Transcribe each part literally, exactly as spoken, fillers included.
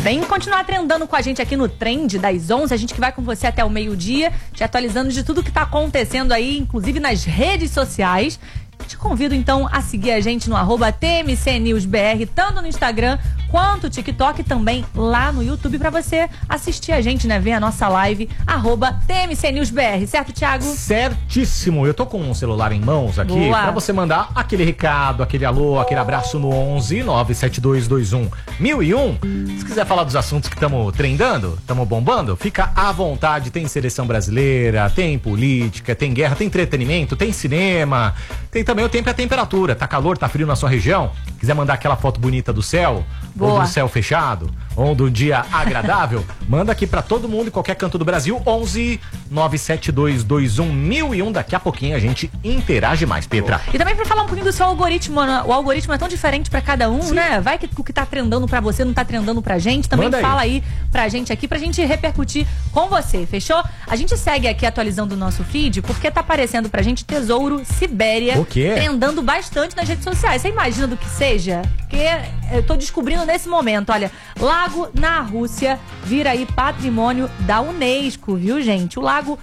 Vem continuar trendando com a gente aqui no Trend das onze, a gente que vai com você até o meio-dia, te atualizando de tudo que tá acontecendo aí, inclusive nas redes sociais. Te convido então a seguir a gente no arroba T M C News B R, tanto no Instagram quanto no TikTok, também lá no YouTube, pra você assistir a gente, né? Ver a nossa live, arroba T M C News B R, certo, Thiago? Certíssimo, eu tô com um celular em mãos aqui. Boa. Pra você mandar aquele recado, aquele alô, aquele abraço no onze nove sete dois dois um mil e um. Se quiser falar dos assuntos que estamos trendando, estamos bombando, fica à vontade. Tem seleção brasileira, tem política, tem guerra, tem entretenimento, tem cinema, tem também o tempo e a temperatura. Tá calor, tá frio na sua região? Quiser mandar aquela foto bonita do céu, Boa. ou do céu fechado, ou do dia agradável, manda aqui pra todo mundo em qualquer canto do Brasil. Onze nove sete dois dois um mil e um. Daqui a pouquinho a gente interage mais, Petra. E também pra falar um pouquinho do seu algoritmo, o algoritmo é tão diferente pra cada um, Sim. né? Vai que o que tá trendando pra você não tá trendando pra gente. Também manda fala aí. aí pra gente aqui, pra gente repercutir com você, fechou? A gente segue aqui atualizando o nosso feed, porque tá aparecendo pra gente Tesouro Sibéria. O quê? Trendando bastante nas redes sociais. Você imagina do que seja? Porque eu tô descobrindo nesse momento, olha, lago na Rússia vira aí patrimônio da Unesco, viu, gente? O lago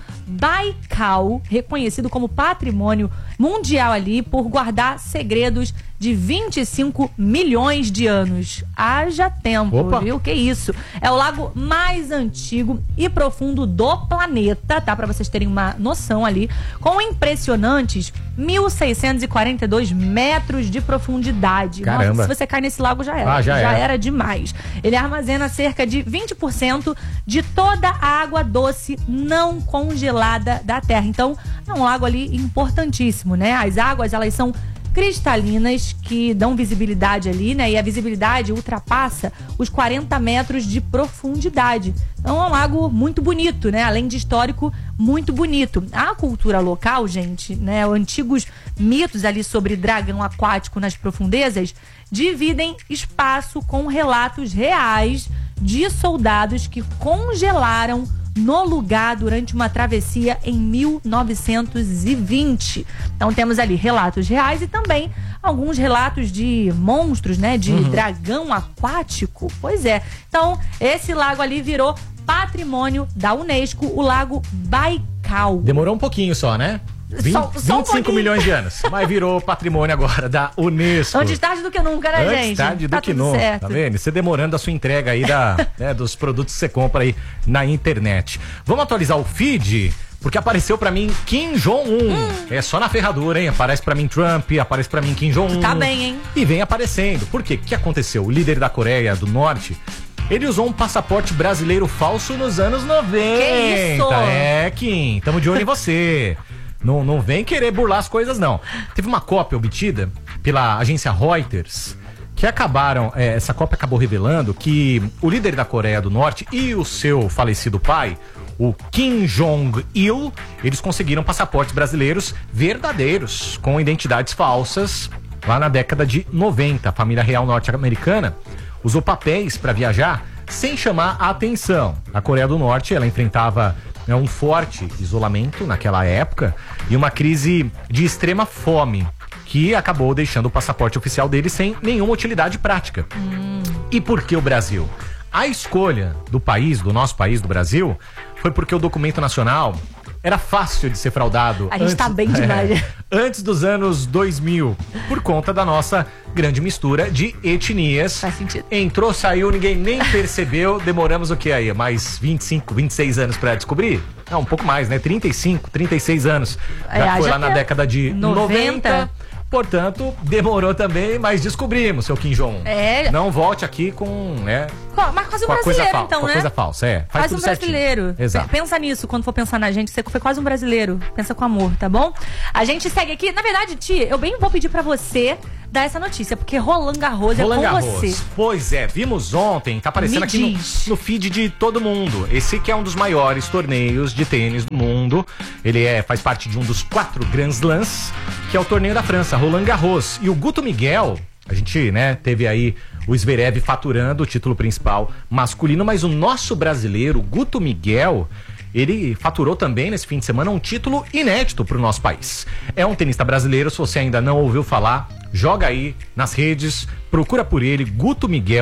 Baikal, reconhecido como patrimônio mundial ali por guardar segredos de vinte e cinco milhões de anos. Haja tempo, Opa. viu? Que isso? É o lago mais antigo e profundo do planeta, tá? Pra vocês terem uma noção ali, com impressionantes mil seiscentos e quarenta e dois metros de profundidade. Caramba. Nossa, se você cai nesse lago já era. Ah, já já era. era demais. Ele armazena cerca de vinte por cento de toda a água doce não congelada da Terra. Então, é um lago ali importantíssimo, né? As águas, elas são cristalinas, que dão visibilidade ali, né? E a visibilidade ultrapassa os quarenta metros de profundidade. Então é um lago muito bonito, né? Além de histórico, muito bonito. A cultura local, gente, né? Antigos mitos ali sobre dragão aquático nas profundezas dividem espaço com relatos reais de soldados que congelaram no lugar durante uma travessia em mil novecentos e vinte. Então temos ali relatos reais e também alguns relatos de monstros, né? De uhum. dragão aquático. Pois é. Então esse lago ali virou patrimônio da Unesco, o lago Baikal. Demorou um pouquinho só, né? vinte, só, só vinte e cinco um milhões de anos. Mas virou patrimônio agora da Unesco. Antes tarde do que nunca, né, Antes gente? tarde do tá que nunca. Certo. Tá vendo? Você demorando a sua entrega aí da, né, dos produtos que você compra aí na internet. Vamos atualizar o feed? Porque apareceu pra mim Kim Jong-un. Hum. É só na ferradura, hein? Aparece pra mim Trump, aparece pra mim Kim Jong-un. Tá bem, hein? E vem aparecendo. Por quê? O que aconteceu? O líder da Coreia do Norte, ele usou um passaporte brasileiro falso nos anos noventa. Que isso? É, Kim, tamo de olho em você. Não, não vem querer burlar as coisas, não. Teve uma cópia obtida pela agência Reuters, que acabaram, é, essa cópia acabou revelando que o líder da Coreia do Norte e o seu falecido pai, o Kim Jong-il, eles conseguiram passaportes brasileiros verdadeiros, com identidades falsas, lá na década de noventa. A família real norte-americana usou papéis para viajar sem chamar a atenção. A Coreia do Norte, ela enfrentava é, um forte isolamento naquela época e uma crise de extrema fome, que acabou deixando o passaporte oficial dele sem nenhuma utilidade prática. Hum. E por que o Brasil? A escolha do país, do nosso país, do Brasil, foi porque o documento nacional era fácil de ser fraudado. A gente antes, tá bem demais. É, antes dos anos dois mil, por conta da nossa grande mistura de etnias. Faz sentido. Entrou, saiu, ninguém nem percebeu. Demoramos o que aí? Mais vinte e cinco, vinte e seis anos pra descobrir? Não, um pouco mais, né? trinta e cinco, trinta e seis anos. Já é, foi já lá na década de noventa. noventa. Portanto, demorou também, mas descobrimos, seu Kim Jong-un. É. Não volte aqui com, né? Mas quase um com a coisa brasileiro, fal- então, com a né? coisa falsa, é. Faz Quase tudo um brasileiro. certinho. Exato. Pensa nisso quando for pensar na gente. Você foi quase um brasileiro. Pensa com amor, tá bom? A gente segue aqui. Na verdade, Ti, eu bem vou pedir pra você dar essa notícia, porque Roland Garros é Roland com Garros. você. Pois é, vimos ontem, tá aparecendo Me aqui no, diz. no feed de todo mundo. Esse que é um dos maiores torneios de tênis do mundo. Ele é, faz parte de um dos quatro Grand Slams, que é o torneio da França, Roland Garros. E o Guto Miguel, a gente, né, teve aí o Zverev faturando o título principal masculino, mas o nosso brasileiro, Guto Miguel, ele faturou também nesse fim de semana um título inédito para o nosso país. É um tenista brasileiro, se você ainda não ouviu falar, joga aí nas redes, procura por ele, Guto Miguel,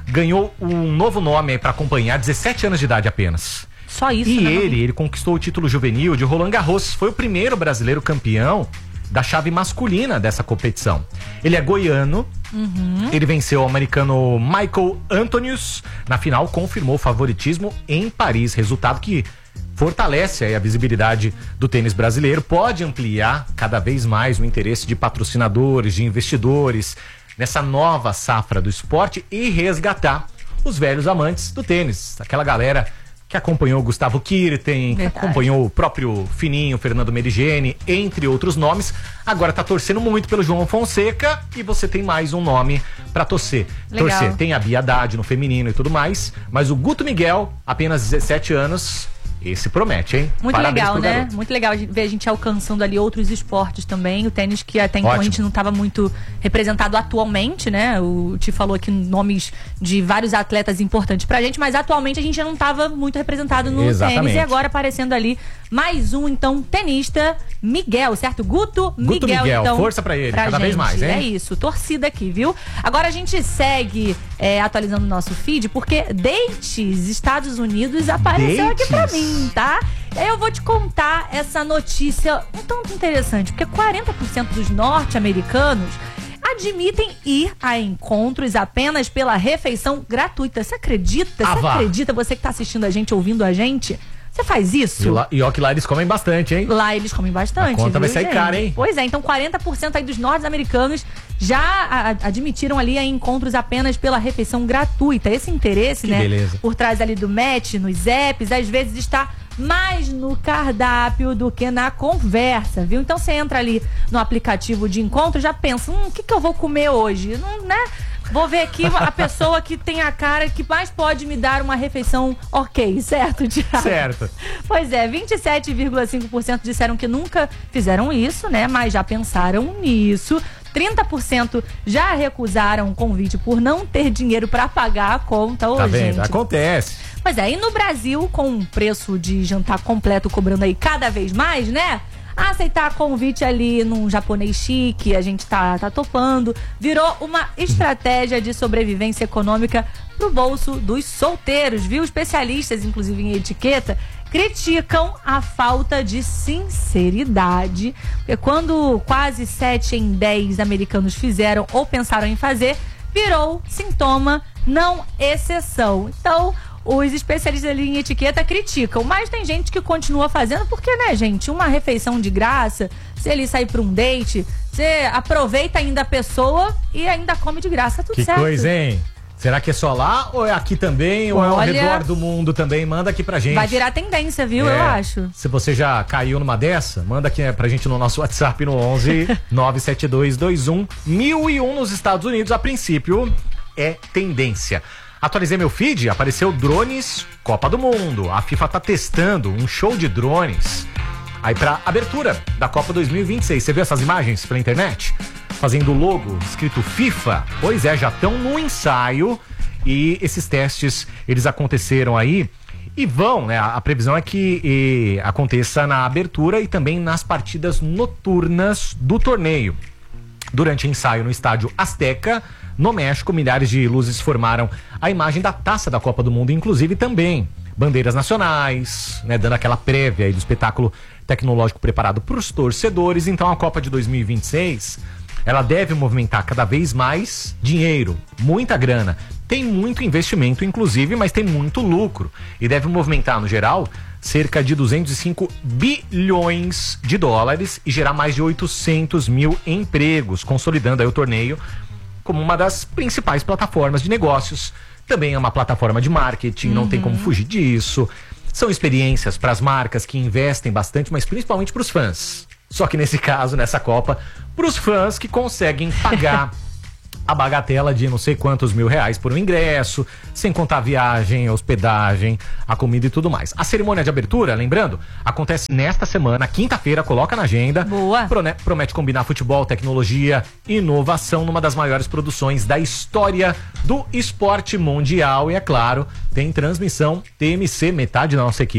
ganhou um novo nome aí pra acompanhar, dezessete anos de idade apenas. Só isso, E né, ele, ele conquistou o título juvenil de Roland Garros. Foi o primeiro brasileiro campeão da chave masculina dessa competição. Ele é goiano, uhum. Ele venceu o americano Michael Antonius. Na final, confirmou o favoritismo em Paris. Resultado que fortalece aí a visibilidade do tênis brasileiro. Pode ampliar cada vez mais o interesse de patrocinadores, de investidores nessa nova safra do esporte e resgatar os velhos amantes do tênis. Aquela galera que acompanhou o Gustavo Kirten, que acompanhou o próprio Fininho, Fernando Merigene, entre outros nomes. Agora tá torcendo muito pelo João Fonseca e você tem mais um nome pra torcer. Legal. Torcer. Tem a Bia Haddad no feminino e tudo mais, mas o Guto Miguel, apenas dezessete anos, esse promete, hein? Muito Parabéns legal, pro né? garoto. Muito legal ver a gente alcançando ali outros esportes também. O tênis que até então Ótimo. a gente não estava muito representado atualmente, né? O Ti falou aqui nomes de vários atletas importantes pra gente, mas atualmente a gente não estava muito representado no Exatamente. tênis. E agora aparecendo ali mais um, então, tenista, Miguel, certo? Guto, Guto Miguel, Miguel, então. força pra ele, pra cada gente. vez mais, hein? É isso, torcida aqui, viu? Agora a gente segue é, atualizando o nosso feed, porque Dates Estados Unidos apareceu Dates. aqui pra mim, tá? E aí eu vou te contar essa notícia um tanto interessante, porque quarenta por cento dos norte-americanos admitem ir a encontros apenas pela refeição gratuita. Você acredita? Ah, Você vá. acredita? Você que tá assistindo a gente, ouvindo a gente? Você faz isso? E, lá, e ó que lá eles comem bastante, hein? Lá eles comem bastante. A conta viu, vai sair gente? cara, hein? Pois é, então quarenta por cento aí dos norte-americanos já a- a- admitiram ali a encontros apenas pela refeição gratuita. Esse interesse, Que né? beleza. Por trás ali do match, nos apps, às vezes está mais no cardápio do que na conversa, viu? Então você entra ali no aplicativo de encontro, já pensa, hum, o que que eu vou comer hoje? Não, né? Vou ver aqui a pessoa que tem a cara que mais pode me dar uma refeição ok, certo, Thiago? Certo. Pois é, vinte e sete vírgula cinco por cento disseram que nunca fizeram isso, né? Mas já pensaram nisso. trinta por cento já recusaram o convite por não ter dinheiro pra pagar a conta. Ô, Tá vendo? gente. Acontece. Pois é, e no Brasil, com um preço de jantar completo cobrando aí cada vez mais, né? Aceitar convite ali num japonês chique, a gente tá, tá topando, virou uma estratégia de sobrevivência econômica pro bolso dos solteiros, viu? Especialistas, inclusive em etiqueta, criticam a falta de sinceridade, porque quando quase sete em dez americanos fizeram ou pensaram em fazer, virou sintoma, não exceção. Então, os especialistas ali em etiqueta criticam, mas tem gente que continua fazendo, porque, né, gente, uma refeição de graça, se ele sair pra um date, você aproveita ainda a pessoa e ainda come de graça, tudo Que certo. coisa, hein? Será que é só lá ou é aqui também ou é ao Olha, redor do mundo também? Manda aqui pra gente. Vai virar tendência, viu? É, Eu acho. Se você já caiu numa dessa, manda aqui pra gente no nosso WhatsApp no onze nove sete dois dois um mil e um nos Estados Unidos. A princípio é tendência. Atualizei meu feed, apareceu drones Copa do Mundo. A FIFA tá testando um show de drones aí pra abertura da Copa dois mil e vinte e seis. Você viu essas imagens pela internet? Fazendo o logo escrito FIFA. Pois é, já estão no ensaio e esses testes, eles aconteceram aí e vão, né? A, a previsão é que e, aconteça na abertura e também nas partidas noturnas do torneio. Durante o ensaio no estádio Azteca, no México, milhares de luzes formaram a imagem da taça da Copa do Mundo, inclusive também bandeiras nacionais, né, dando aquela prévia aí do espetáculo tecnológico preparado para os torcedores. Então a Copa de dois mil e vinte e seis, ela deve movimentar cada vez mais dinheiro, muita grana. Tem muito investimento, inclusive, mas tem muito lucro. E deve movimentar, no geral, cerca de duzentos e cinco bilhões de dólares e gerar mais de oitocentos mil empregos, consolidando aí o torneio como uma das principais plataformas de negócios. Também é uma plataforma de marketing, uhum. Não tem como fugir disso. São experiências para as marcas que investem bastante, mas principalmente para os fãs. Só que nesse caso, nessa Copa, para os fãs que conseguem pagar a bagatela de não sei quantos mil reais por um ingresso, sem contar a viagem, a hospedagem, a comida e tudo mais. A cerimônia de abertura, lembrando, acontece nesta semana, quinta-feira, coloca na agenda. Boa. Prone- promete combinar futebol, tecnologia, inovação numa das maiores produções da história do esporte mundial. E é claro, tem transmissão T M C, metade da nossa equipe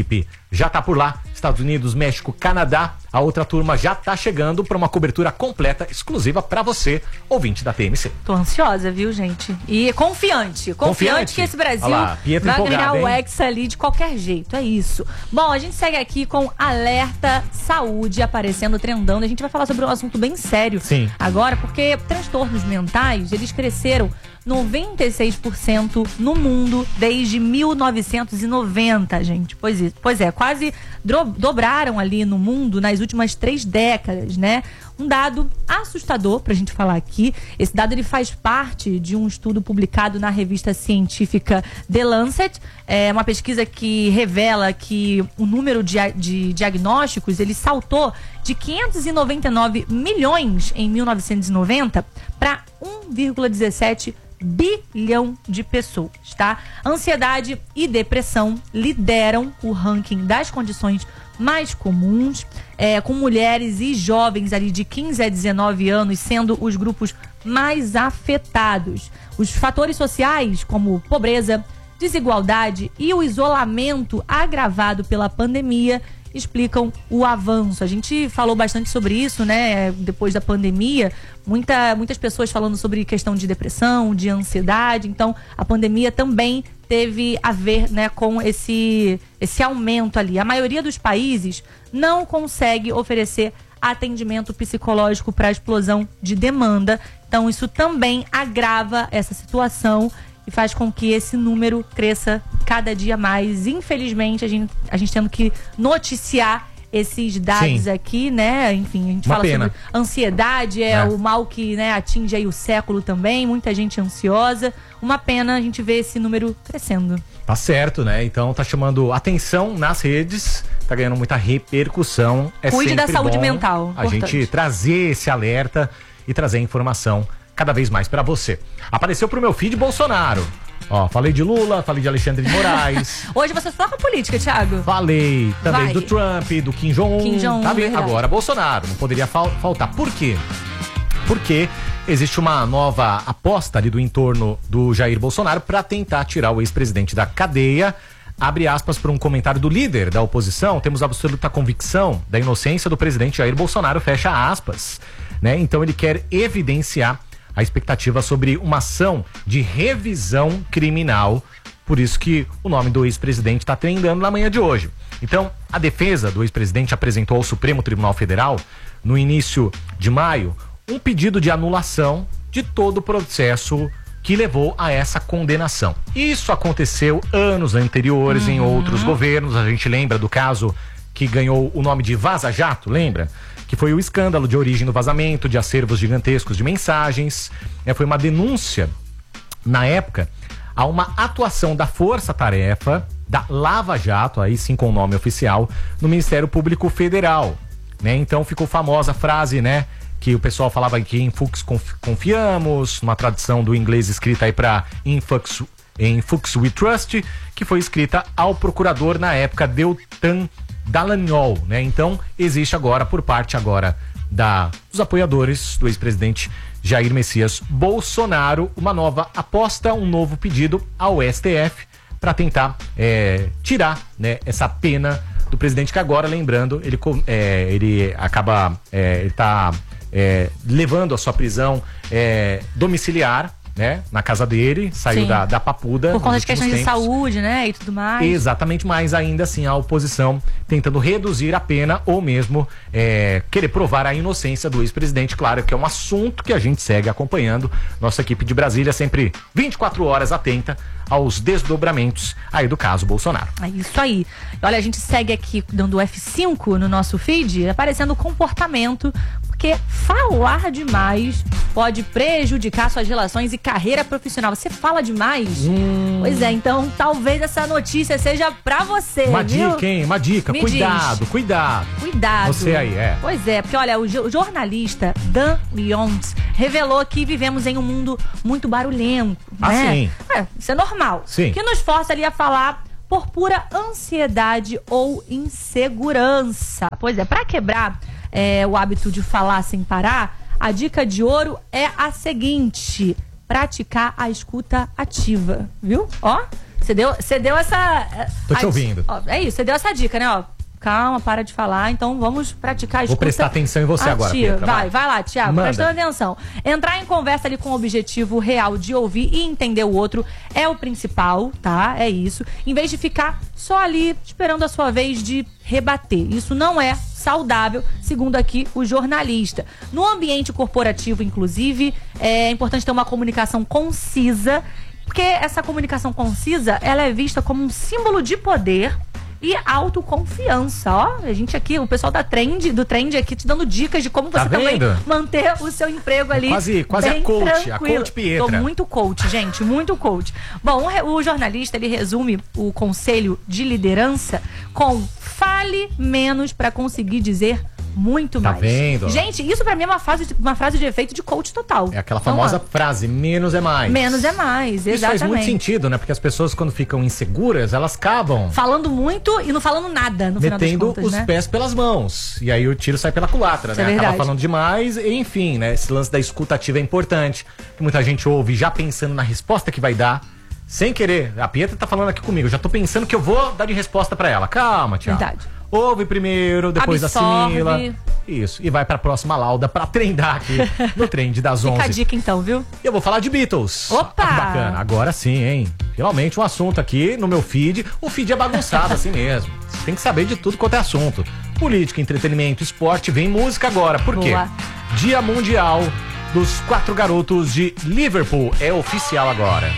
já tá por lá. Estados Unidos, México, Canadá. A outra turma já tá chegando para uma cobertura completa, exclusiva para você, ouvinte da T M C. Tô ansiosa, viu, gente? E confiante. Confiante, confiante que esse Brasil lá, vai ganhar o Hexa ali de qualquer jeito. É isso. Bom, a gente segue aqui com Alerta Saúde aparecendo, trendando. A gente vai falar sobre um assunto bem sério Sim. agora, porque transtornos mentais, eles cresceram noventa e seis por cento no mundo desde mil novecentos e noventa, gente. Pois é, pois é quase dobraram ali no mundo nas últimas três décadas, né? Um dado assustador pra gente falar aqui. Esse dado ele faz parte de um estudo publicado na revista científica The Lancet. É uma pesquisa que revela que o número de, de diagnósticos ele saltou de quinhentos e noventa e nove milhões em mil novecentos e noventa para um vírgula dezessete bilhão de pessoas, tá? Ansiedade e depressão lideram o ranking das condições mais comuns, é, com mulheres e jovens ali de quinze a dezenove anos sendo os grupos mais afetados. Os fatores sociais, como pobreza, desigualdade e o isolamento agravado pela pandemia, explicam o avanço. A gente falou bastante sobre isso, né? Depois da pandemia, muita, muitas pessoas falando sobre questão de depressão, de ansiedade. Então, a pandemia também teve a ver, né, com esse, esse aumento ali. A maioria dos países não consegue oferecer atendimento psicológico para a explosão de demanda. Então, isso também agrava essa situação e faz com que esse número cresça cada dia mais. Infelizmente, a gente, a gente tendo que noticiar esses dados Sim. aqui, né? Enfim, a gente Uma fala pena. sobre ansiedade, é, é o mal que, né, atinge aí o século também, muita gente ansiosa. Uma pena a gente ver esse número crescendo. Tá certo, né? Então tá chamando atenção nas redes, tá ganhando muita repercussão. É Cuide da saúde bom mental. A importante. gente trazer esse alerta e trazer informação cada vez mais pra você. Apareceu pro meu feed Bolsonaro. Ó, falei de Lula, falei de Alexandre de Moraes. Hoje você só com a política, Thiago. Falei também Vai. do Trump, do Kim Jong-un. Kim Jong-un, tá vendo? verdade. Agora Bolsonaro, não poderia fal- faltar. Por quê? Porque existe uma nova aposta ali do entorno do Jair Bolsonaro para tentar tirar o ex-presidente da cadeia. Abre aspas para um comentário do líder da oposição. Temos absoluta convicção da inocência do presidente Jair Bolsonaro, fecha aspas. Né? Então ele quer evidenciar a expectativa sobre uma ação de revisão criminal. Por isso que o nome do ex-presidente está trendando na manhã de hoje. Então, a defesa do ex-presidente apresentou ao Supremo Tribunal Federal, no início de maio, um pedido de anulação de todo o processo que levou a essa condenação. Isso aconteceu anos anteriores uhum. em outros governos. A gente lembra do caso que ganhou o nome de Vaza Jato, lembra? Que foi o escândalo de origem do vazamento de acervos gigantescos de mensagens. É, foi uma denúncia, na época, a uma atuação da Força Tarefa, da Lava Jato, aí sim com o nome oficial, no Ministério Público Federal. Né? Então ficou famosa a frase, né? Que o pessoal falava que em Fux confiamos, uma tradução do inglês escrita aí para in Fux, in Fux we trust, que foi escrita ao procurador na época, Deltan Dallagnol, né? Então existe agora por parte agora da, dos apoiadores do ex-presidente Jair Messias Bolsonaro uma nova aposta, um novo pedido ao S T F para tentar é, tirar, né, essa pena do presidente, que agora, lembrando, ele, é, ele acaba é, ele tá é, levando a sua prisão é, domiciliar, né, na casa dele, saiu da, da Papuda. Por conta de questões tempos. de saúde, né, e tudo mais. Exatamente, mas ainda assim a oposição tentando reduzir a pena ou mesmo é, querer provar a inocência do ex-presidente. Claro que é um assunto que a gente segue acompanhando. Nossa equipe de Brasília sempre vinte e quatro horas atenta aos desdobramentos aí do caso Bolsonaro. É isso aí. Olha, a gente segue aqui dando F cinco no nosso feed, aparecendo comportamento, porque falar demais pode prejudicar suas relações e carreira profissional. Você fala demais? Hum. Pois é, então talvez essa notícia seja pra você, Uma viu? dica, hein? Uma dica. Me cuidado, diz. cuidado. Cuidado. Você aí, é. Pois é, porque olha, o, o jornalista Dan Lyons revelou que vivemos em um mundo muito barulhento. Ah, né? sim. É, isso é normal. Sim. Que nos força ali a falar por pura ansiedade ou insegurança. Pois é, pra quebrar é, o hábito de falar sem parar, a dica de ouro é a seguinte: praticar a escuta ativa, viu? Ó, Você deu, você deu essa... Tô te a- ouvindo. ó, é isso, você deu essa dica, né? Ó, calma, para de falar, então vamos praticar a escuta. Vou prestar atenção em você agora, ativa. Pietra, Vai, vai. vai lá, Thiago, Manda. prestando atenção. Entrar em conversa ali com o objetivo real de ouvir e entender o outro é o principal, tá? É isso. Em vez de ficar só ali esperando a sua vez de rebater. Isso não é saudável, segundo aqui o jornalista. No ambiente corporativo, inclusive, é importante ter uma comunicação concisa, porque essa comunicação concisa, ela é vista como um símbolo de poder e autoconfiança, ó. A gente aqui, o pessoal da Trend, do Trend aqui te dando dicas de como Tá você também vendo? manter o seu emprego ali. Quase- quase bem a coach, a tranquilo. coach Pietra. Tô muito coach, gente, muito coach. Bom, o, re- o jornalista, ele resume o conselho de liderança com fale menos para conseguir dizer muito Tá mais. vendo? Gente, isso pra mim é uma, fase de- uma frase de efeito de coach total. É aquela Então, famosa ó, frase, menos é mais. menos é mais, Isso faz muito exatamente. sentido, né? Porque as pessoas, quando ficam inseguras, elas acabam Falando muito e não falando nada, no final das metendo contas, os né? pés pelas mãos. E aí o tiro sai pela culatra, Isso né? é Acaba verdade. falando demais, e, enfim, né? Esse lance da escuta ativa é importante. Que muita gente ouve já pensando na resposta que vai dar, sem querer. A Pietra tá falando aqui comigo, já tô pensando que eu vou dar de resposta pra ela. Calma, Thiago. Verdade. Ouve primeiro, depois Absorve. assimila. Isso. E vai pra próxima lauda pra trendar aqui no Trend das Fica a onze. dica então, viu? E eu vou falar de Beatles. Opa! Ah, que bacana. Agora sim, hein? Finalmente um assunto aqui no meu feed. O feed é bagunçado assim mesmo. Você tem que saber de tudo quanto é assunto. Política, entretenimento, esporte, vem música agora. Por quê? Boa. Dia Mundial dos Quatro Garotos de Liverpool. É oficial agora.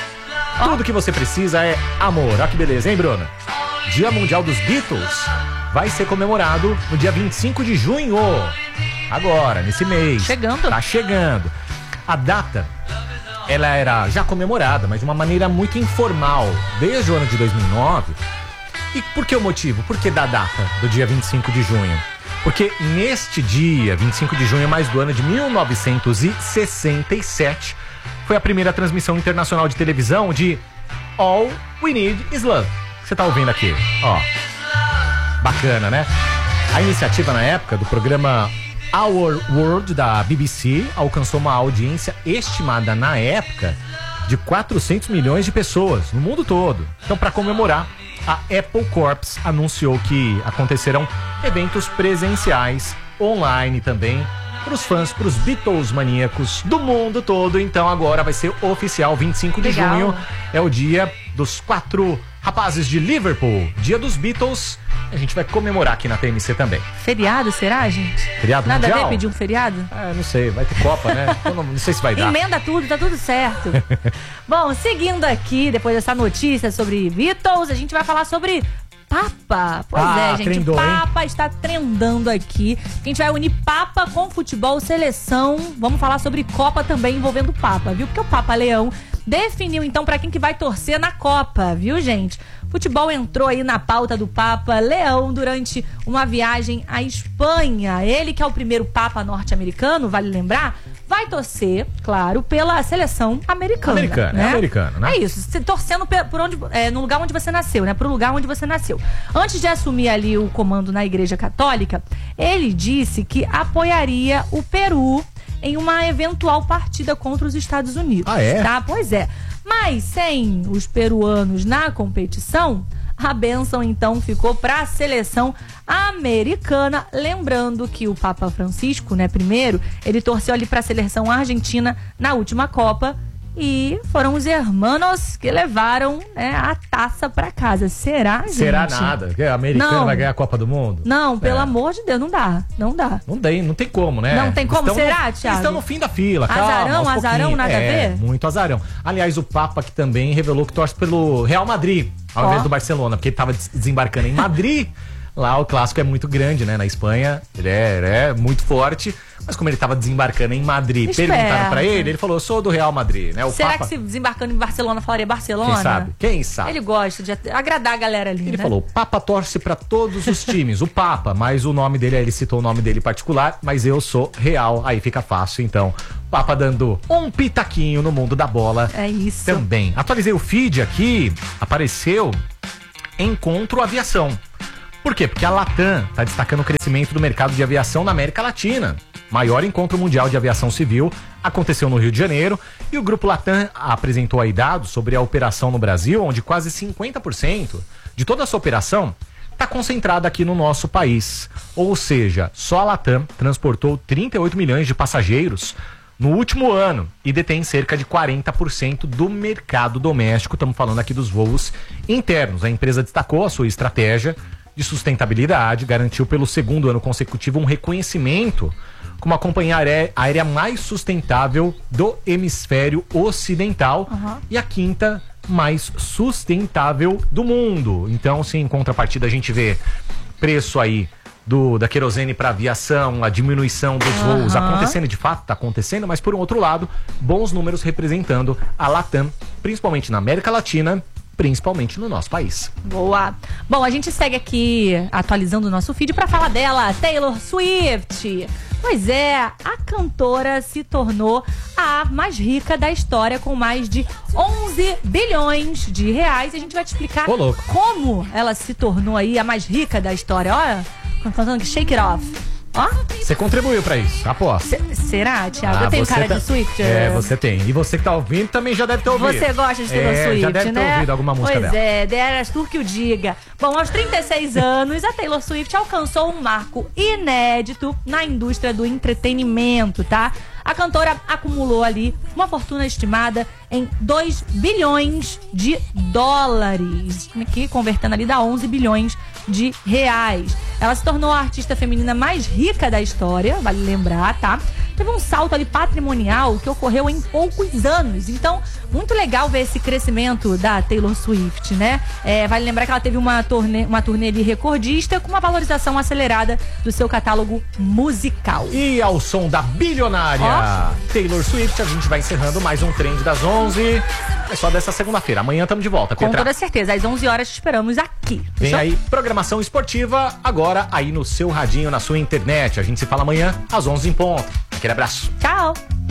Tudo que você precisa é amor. Olha que beleza, hein, Bruno? Dia Mundial dos Beatles vai ser comemorado no dia vinte e cinco de junho. Agora, nesse mês. Chegando. Tá chegando. A data, ela era já comemorada, mas de uma maneira muito informal, desde o ano de dois mil e nove. E por que o motivo? Por que da data do dia vinte e cinco de junho? Porque neste dia, vinte e cinco de junho, mais do ano de mil novecentos e sessenta e sete, foi a primeira transmissão internacional de televisão de All We Need Is Love. Você tá ouvindo aqui, ó. Bacana, né? A iniciativa na época do programa Our World da B B C alcançou uma audiência estimada na época de quatrocentos milhões de pessoas no mundo todo. Então, para comemorar, a Apple Corps anunciou que acontecerão eventos presenciais, online também, para os fãs, para os Beatles maníacos do mundo todo. Então, agora vai ser oficial, vinte e cinco de Legal. junho, é o dia dos quatro rapazes de Liverpool, dia dos Beatles. A gente vai comemorar aqui na T M C também. Feriado, será, gente? Feriado Nada mundial? a ver pedir um feriado? Ah, não sei, vai ter Copa, né? Eu não, não sei se vai dar. Emenda tudo, tá tudo certo. Bom, seguindo aqui, depois dessa notícia sobre Beatles, a gente vai falar sobre Papa. Pois Ah, é, gente, trendou, o hein? Papa está trendando aqui. A gente vai unir Papa com futebol, seleção. Vamos falar sobre Copa também envolvendo o Papa, viu? Porque o Papa Leão definiu então pra quem que vai torcer na Copa, viu, gente? Futebol entrou aí na pauta do Papa Leão durante uma viagem à Espanha. Ele, que é o primeiro Papa norte-americano, vale lembrar, vai torcer, claro, pela seleção americana. Americana, né? é americano, né? É isso, se torcendo pe- por onde, é, no lugar onde você nasceu, né? Pro lugar onde você nasceu. Antes de assumir ali o comando na Igreja Católica, ele disse que apoiaria o Peru em uma eventual partida contra os Estados Unidos. Ah, é? Tá? Pois é. Mas sem os peruanos na competição, a bênção então ficou para a seleção americana. Lembrando que o Papa Francisco, né, primeiro, ele torceu ali para a seleção argentina na última Copa. E foram os hermanos que levaram, né, a taça para casa. Será, gente? Será nada? Que a americana Não. vai ganhar a Copa do Mundo? Não, pelo É. amor de Deus, não dá. Não dá. Não tem, não tem como, né? Não tem como, Estão será, no, Thiago? Estão no fim da fila, calma. Azarão, aos azarão, pouquinhos. nada a É, ver? muito azarão. Aliás, o Papa que também revelou que torce pelo Real Madrid, ao Ó. invés do Barcelona, porque ele tava des- desembarcando em Madrid. Lá o clássico é muito grande, né? Na Espanha, ele é, ele é muito forte. Mas como ele tava desembarcando em Madrid, Esperto. perguntaram pra ele, ele falou, eu sou do Real Madrid, né? O Será Papa, que se desembarcando em Barcelona falaria Barcelona? quem sabe? Quem sabe? Ele gosta de at- agradar a galera ali, Ele né? falou, o Papa torce pra todos os times, o Papa, mas o nome dele, ele citou o nome dele particular, mas eu sou real, aí fica fácil, então. Papa dando um pitaquinho no mundo da bola. É isso. Também. Atualizei o feed aqui, apareceu Encontro Aviação. Por quê? Porque a Latam está destacando o crescimento do mercado de aviação na América Latina. maior encontro mundial de aviação civil, aconteceu no Rio de Janeiro, e o Grupo Latam apresentou aí dados sobre a operação no Brasil, onde quase cinquenta por cento de toda essa operação está concentrada aqui no nosso país. Ou seja, só a Latam transportou trinta e oito milhões de passageiros no último ano e detém cerca de quarenta por cento do mercado doméstico. Estamos falando aqui dos voos internos. A empresa destacou a sua estratégia de sustentabilidade, garantiu pelo segundo ano consecutivo um reconhecimento como a companhia aérea mais sustentável do hemisfério ocidental, uhum. e a quinta mais sustentável do mundo. Então, sim, em contrapartida, a gente vê preço aí do, da querosene para aviação, a diminuição dos uhum. voos acontecendo, de fato está acontecendo, mas por um outro lado, bons números representando a Latam, principalmente na América Latina, principalmente no nosso país. Boa. Bom, a gente segue aqui atualizando o nosso feed para falar dela, Taylor Swift. Pois é, a cantora se tornou a mais rica da história, com mais de onze bilhões de reais. E a gente vai te explicar Ô, louco. como ela se tornou aí a mais rica da história. Olha, cantando Shake It Off. Ó. Você contribuiu pra isso, aposto. C- será, Thiago? Ah, eu tenho você cara tá... de Swift? É, você tem. E você que tá ouvindo também já deve ter ouvido. Você gosta de Taylor é, Swift, já deve né? ter ouvido alguma música pois dela. Pois é, deras tu que o diga. Bom, aos trinta e seis anos, a Taylor Swift alcançou um marco inédito na indústria do entretenimento, tá? A cantora acumulou ali uma fortuna estimada em dois bilhões de dólares, que convertendo ali dá onze bilhões de reais. Ela se tornou a artista feminina mais rica da história, vale lembrar, tá? Teve um salto ali patrimonial que ocorreu em poucos anos. Então, muito legal ver esse crescimento da Taylor Swift, né? É, vale lembrar que ela teve uma turnê, uma turnê ali recordista com uma valorização acelerada do seu catálogo musical. E ao som da bilionária oh. Taylor Swift, a gente vai encerrando mais um Trend das onze. É só dessa segunda-feira. Amanhã estamos de volta, Petra. Com toda certeza. Às onze horas te esperamos aqui. Vem Fechou? Aí, programação esportiva, agora aí no seu radinho, na sua internet. A gente se fala amanhã, às onze em ponto. Aquele abraço. Tchau.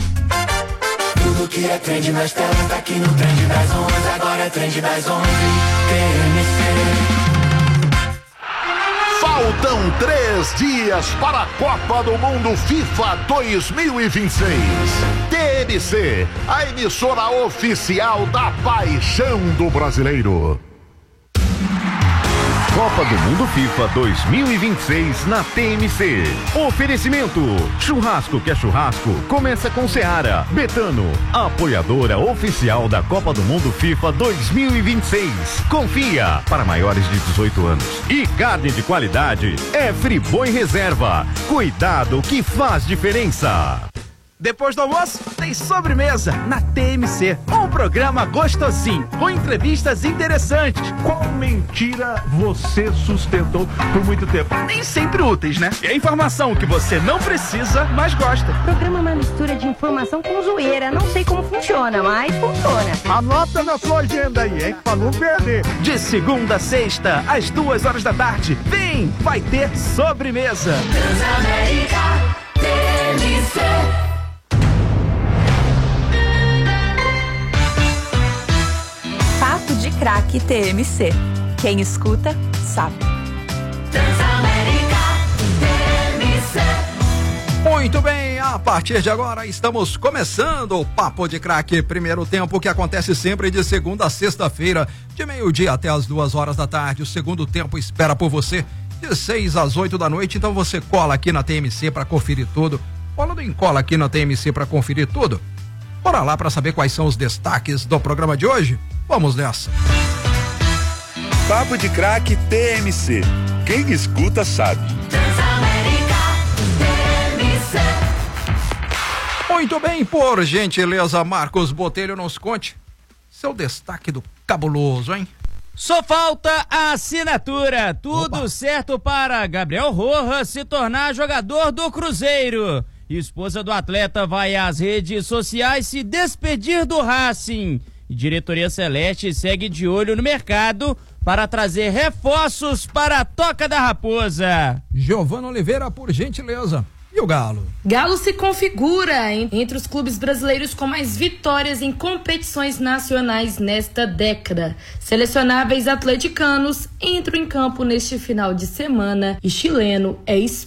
Tudo que é trend nas telas tá aqui no Trend das onze. Agora é Trend das onze. T M C. Faltam três dias para a Copa do Mundo FIFA dois mil e vinte e seis. T M C, a emissora oficial da paixão do brasileiro. Copa do Mundo FIFA dois mil e vinte e seis na T M C. Oferecimento: churrasco que é churrasco, começa com Seara. Betano, apoiadora oficial da Copa do Mundo FIFA dois mil e vinte e seis. Confia, para maiores de dezoito anos. E carne de qualidade é Friboi Reserva. Cuidado que faz diferença. Depois do almoço, tem sobremesa na T M C. Um programa gostosinho, com entrevistas interessantes. Qual mentira você sustentou por muito tempo? Nem sempre úteis, né? E a informação que você não precisa, mas gosta. O programa é uma mistura de informação com zoeira. Não sei como funciona, mas funciona. Anota na sua agenda aí, hein? Pra não perder. De segunda a sexta, às duas horas da tarde. Vem, vai ter sobremesa. Transamérica T M C. Papo de Craque T M C. Quem escuta, sabe. Transamérica T M C. Muito bem, a partir de agora estamos começando o Papo de Craque, primeiro tempo que acontece sempre de segunda a sexta-feira, de meio-dia até as duas horas da tarde. O segundo tempo espera por você de seis às oito da noite, então você cola aqui na T M C para conferir tudo. Falando em cola aqui na T M C para conferir tudo, bora lá para saber quais são os destaques do programa de hoje? Vamos nessa. Papo de Craque T M C. Quem escuta sabe. Transamérica T M C. Muito bem, por gentileza, Marcos Botelho, nos conte seu destaque do cabuloso, hein? Só falta a assinatura. Tudo Opa. certo para Gabriel Rojas se tornar jogador do Cruzeiro. Esposa do atleta vai às redes sociais se despedir do Racing. E diretoria Celeste segue de olho no mercado para trazer reforços para a Toca da Raposa. Giovana Oliveira, por gentileza. E o Galo? Galo se configura entre os clubes brasileiros com mais vitórias em competições nacionais nesta década. Selecionáveis atleticanos entram em campo neste final de semana e chileno é expulso.